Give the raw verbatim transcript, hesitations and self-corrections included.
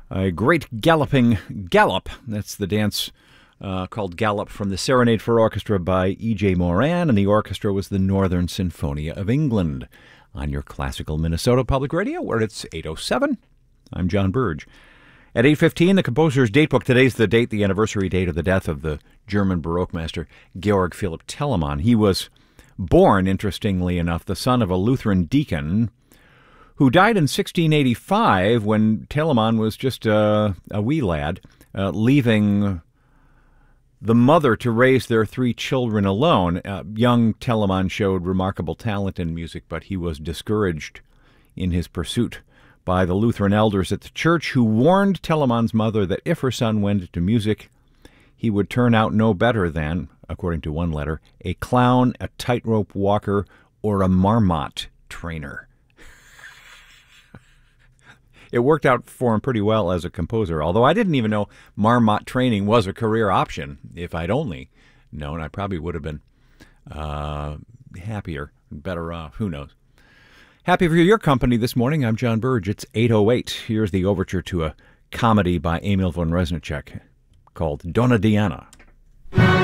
a great galloping gallop. That's the dance uh, called Gallop from the Serenade for Orchestra by E J Moran, and the orchestra was the Northern Sinfonia of England. On your classical Minnesota Public Radio, where it's eight oh seven. I'm John Burge. At eight fifteen, the composer's datebook. Today's the date, the anniversary date of the death of the German Baroque master Georg Philipp Telemann. He was born, interestingly enough, the son of a Lutheran deacon who died in sixteen eighty-five when Telemann was just uh, a wee lad, uh, leaving the mother to raise their three children alone. Uh, young Telemann showed remarkable talent in music, but he was discouraged in his pursuit by the Lutheran elders at the church, who warned Telemann's mother that if her son went into music, he would turn out no better than, according to one letter, a clown, a tightrope walker, or a marmot trainer. It worked out for him pretty well as a composer, although I didn't even know marmot training was a career option. If I'd only known, I probably would have been uh, happier, better off. Who knows? Happy for your company this morning. I'm John Burge. It's eight oh eight. Here's the overture to a comedy by Emil von Reznicek called Donna Diana.